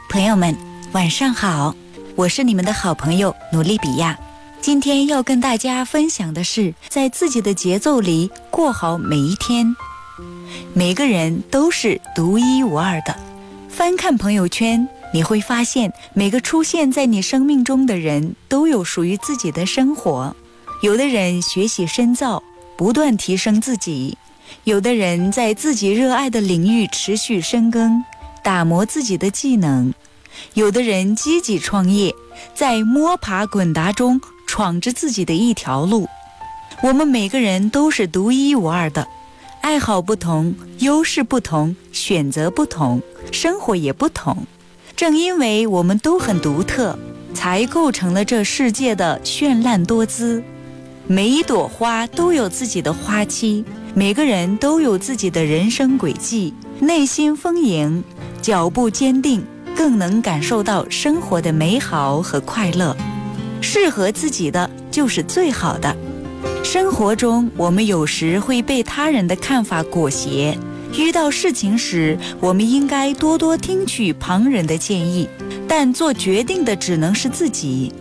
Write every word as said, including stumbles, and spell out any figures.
朋友们，晚上好，我是你们的好朋友努力比亚。今天要跟大家分享的是，在自己的节奏里过好每一天。每个人都是独一无二的。翻看朋友圈，你会发现每个出现在你生命中的人都有属于自己的生活。有的人学习深造，不断提升自己；有的人在自己热爱的领域持续深耕，打磨自己的技能；有的人积极创业，在摸爬滚打中闯着自己的一条路。我们每个人都是独一无二的，爱好不同，优势不同，选择不同，生活也不同。正因为我们都很独特，才构成了这世界的绚烂多姿。每一朵花都有自己的花期，每个人都有自己的人生轨迹，内心丰盈，脚步坚定，更能感受到生活的美好和快乐。适合自己的就是最好的。生活中，我们有时会被他人的看法裹挟，遇到事情时，我们应该多多听取旁人的建议，但做决定的只能是自己。